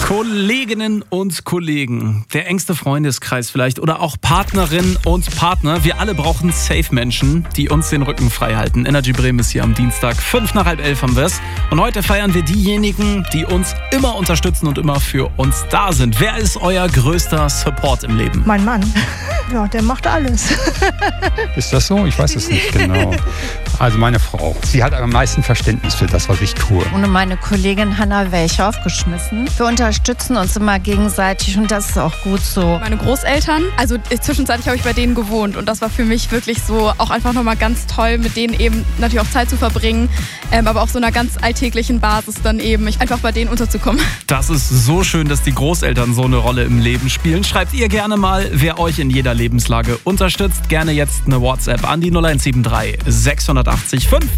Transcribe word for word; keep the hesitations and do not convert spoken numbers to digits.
Kolleginnen und Kollegen, der engste Freundeskreis vielleicht oder auch Partnerinnen und Partner. Wir alle brauchen Safe-Menschen, die uns den Rücken frei halten. Energy Bremen ist hier am Dienstag, fünf nach halb elf haben wir es. Und heute feiern wir diejenigen, die uns immer unterstützen und immer für uns da sind. Wer ist euer größter Support im Leben? Mein Mann. Ja, der macht alles. Ist das so? Ich weiß es nicht genau. Also meine Frau. Sie hat am meisten Verständnis für das, was ich tue. Ohne meine Kollegin Hanna wäre ich aufgeschmissen. Wir unterstützen uns immer gegenseitig und das ist auch gut so. Meine Großeltern, also zwischenzeitlich habe ich bei denen gewohnt und das war für mich wirklich so auch einfach nochmal ganz toll, mit denen eben natürlich auch Zeit zu verbringen, ähm, aber auf so einer ganz alltäglichen Basis dann eben einfach bei denen unterzukommen. Das ist so schön, dass die Großeltern so eine Rolle im Leben spielen. Schreibt ihr gerne mal, wer euch in jeder Lebenslage unterstützt. Gerne jetzt eine WhatsApp an die null eins sieben drei sechshundertachtzig fünf.